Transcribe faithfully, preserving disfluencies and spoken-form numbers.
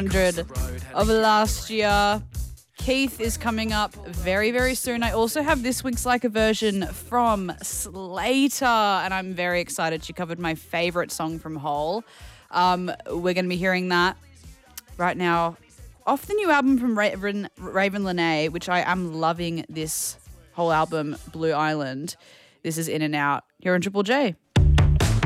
of last year. Keith is coming up very, very soon. I also have this week's Like a version from Slater, and I'm very excited. She covered my favorite song from Hole. Um, we're going to be hearing that right now off the new album from Raven, Raven Lenae, which I am loving this whole album, Blue Island. This is In and Out here on Triple J.